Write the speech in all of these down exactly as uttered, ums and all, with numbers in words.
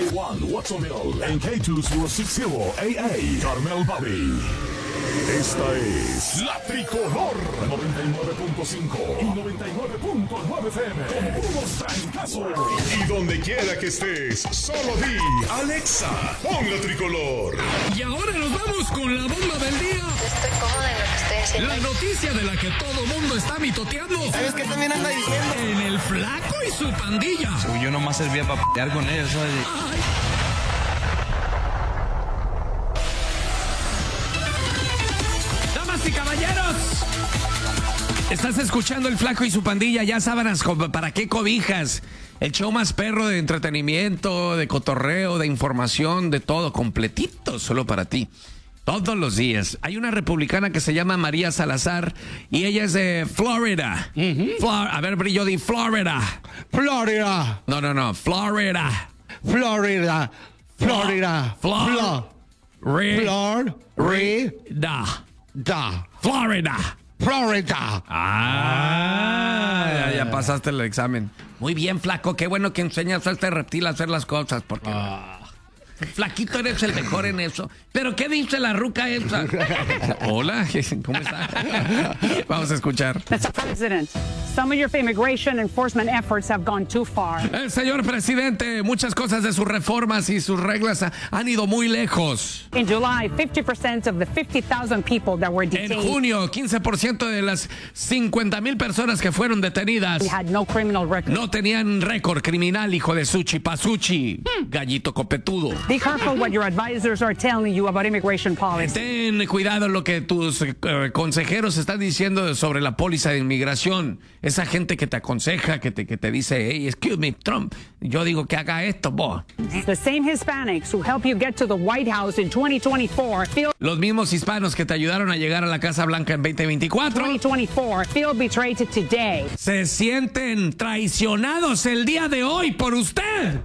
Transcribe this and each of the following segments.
One Watsonville en K dos mil sesenta A A Carmel Valley. Esta es La Tricolor noventa y nueve punto cinco y noventa y nueve punto nueve F M con puros trancazos. Y donde quiera que estés, solo di Alexa, pon La Tricolor. Y ahora nos vamos con la bomba del día. Estoy cómoda en lo que estoy haciendo. La noticia de la que todo mundo está mitoteando. ¿Sabes qué también anda diciendo? En el Flaco y su pandilla. Uy, yo nomás servía para pelear con ellos, ¿sabes? Ay. Damas y caballeros, estás escuchando el Flaco y su pandilla. Ya sábanas, ¿para qué cobijas? El show más perro de entretenimiento, de cotorreo, de información, de todo, completito, solo para ti. Todos los días. Hay una republicana que se llama María Salazar y ella es de Florida. Uh-huh. Flor- a ver, brillo de Florida. Florida. No, no, no. Florida. Florida. Florida. Flor. Flor. Flor. Da. Da. Florida. Florida. Ah, ya, ya pasaste el examen. Muy bien, Flaco. Qué bueno que enseñas a este reptil a hacer las cosas. Porque... Ah. Flaquito, eres el mejor en eso. ¿Pero qué dice la ruca esa? Hola, ¿cómo está? Vamos a escuchar. Mister President, some of your immigration enforcement efforts have gone too far. El señor presidente, muchas cosas de sus reformas y sus reglas han ido muy lejos. In July, fifty percent of the fifty thousand people that were detained. En junio, quince por ciento de las cincuenta mil personas que fueron detenidas We had no criminal record. no tenían récord criminal, hijo de Suchi Pasuchi, hmm. gallito copetudo. Be careful what your advisors are telling you about immigration policy. Ten cuidado lo que tus eh, consejeros están diciendo sobre la póliza de inmigración. Esa gente que te aconseja, que te, que te dice, hey, excuse me, Trump, yo digo que haga esto, vos. The same Hispanics who help you get to the White House in twenty twenty-four feel Los mismos hispanos que te ayudaron a llegar a la Casa Blanca en veinte veinticuatro twenty twenty-four feel betrayed today. se sienten traicionados el día de hoy por usted.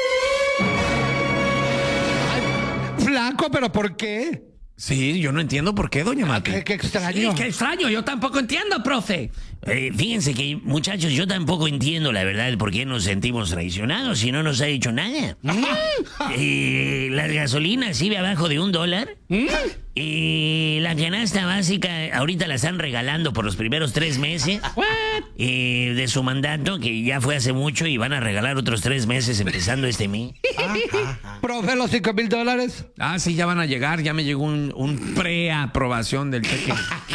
Flaco, ¿pero por qué? Sí, yo no entiendo por qué, doña Mati. Qué, qué extraño. Sí, qué extraño, yo tampoco entiendo, profe. Eh, fíjense que, muchachos, yo tampoco entiendo la verdad por qué nos sentimos traicionados si no nos ha hecho nada. eh, las gasolinas sigue abajo de un dólar. Y la canasta básica ahorita la están regalando por los primeros tres meses eh, de su mandato, que ya fue hace mucho, y van a regalar otros tres meses empezando este mes. Profe, los cinco mil dólares. Ah, sí, ya van a llegar, ya me llegó un, un preaprobación del cheque.